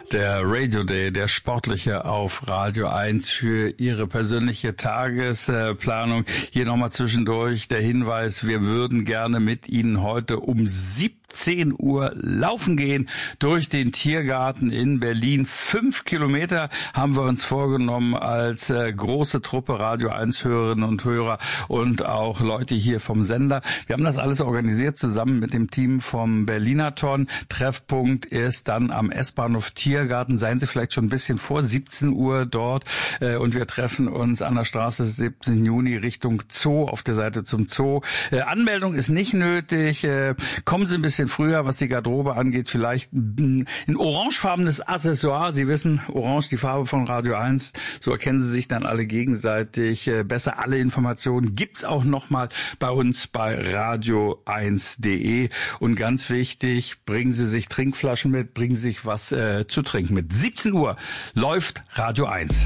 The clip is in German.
Der Radio Day, der sportliche auf Radio 1 für Ihre persönliche Tagesplanung. Hier nochmal zwischendurch der Hinweis, wir würden gerne mit Ihnen heute um 17 Uhr laufen gehen durch den Tiergarten in Berlin. 5 Kilometer haben wir uns vorgenommen als große Truppe Radio 1 Hörerinnen und Hörer und auch Leute hier vom Sender. Wir haben das alles organisiert zusammen mit dem Team vom Berlinathon. Treffpunkt ist dann am S-Bahnhof Tiergarten. Seien Sie vielleicht schon ein bisschen vor 17 Uhr dort und wir treffen uns an der Straße 17. Juni Richtung Zoo, auf der Seite zum Zoo. Anmeldung ist nicht nötig. Kommen Sie ein bisschen früher, was die Garderobe angeht, vielleicht ein orangefarbenes Accessoire. Sie wissen, orange, die Farbe von Radio 1. So erkennen Sie sich dann alle gegenseitig besser. Alle Informationen gibt's auch nochmal bei uns bei radio1.de. Und ganz wichtig, bringen Sie sich Trinkflaschen mit, bringen Sie sich was zu trinken mit. 17 Uhr läuft Radio 1.